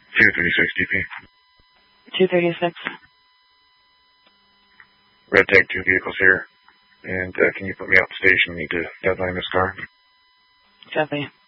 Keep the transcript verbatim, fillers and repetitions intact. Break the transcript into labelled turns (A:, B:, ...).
A: two thirty-six D P.
B: two thirty-six.
A: Red Tag, two vehicles here. And uh, can you put me out the station? I need to deadline this car.
B: Copy.